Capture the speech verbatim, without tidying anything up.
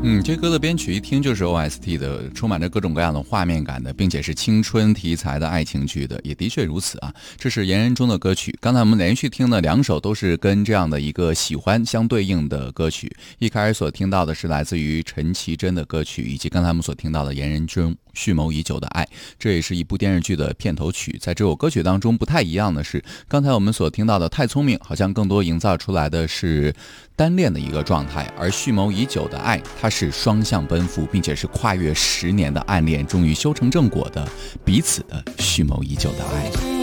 嗯，这歌的编曲一听就是 O S T 的，充满着各种各样的画面感的，并且是青春题材的爱情剧的，也的确如此啊。这是言人中的歌曲，刚才我们连续听的两首都是跟这样的一个喜欢相对应的歌曲。一开始所听到的是来自于陈绮贞的歌曲，以及刚才我们所听到的言人中蓄谋已久的爱，这也是一部电视剧的片头曲。在这首歌曲当中不太一样的是，刚才我们所听到的太聪明好像更多营造出来的是单恋的一个状态，而蓄谋已久的爱它是双向奔赴，并且是跨越十年的暗恋终于修成正果的彼此的蓄谋已久的爱。